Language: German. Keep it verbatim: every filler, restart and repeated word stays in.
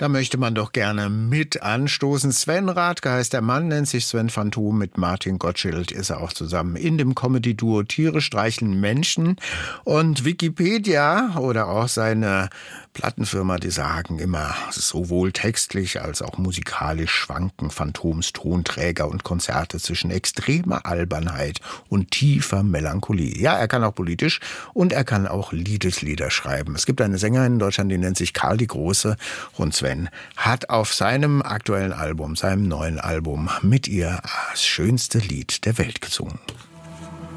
Da möchte man doch gerne mit anstoßen. Sven Rathke heißt der Mann, nennt sich Sven Phantom. Mit Martin Gottschild ist er auch zusammen in dem Comedy-Duo Tiere streicheln Menschen. Und Wikipedia oder auch seine Plattenfirma, die sagen immer, sowohl textlich als auch musikalisch schwanken Phantoms Tonträger und Konzerte zwischen extremer Albernheit und tiefer Melancholie. Ja, er kann auch politisch und er kann auch Liebeslieder schreiben. Es gibt eine Sängerin in Deutschland, die nennt sich Karl die Große, und Sven hat auf seinem aktuellen Album, seinem neuen Album, mit ihr das schönste Lied der Welt gesungen.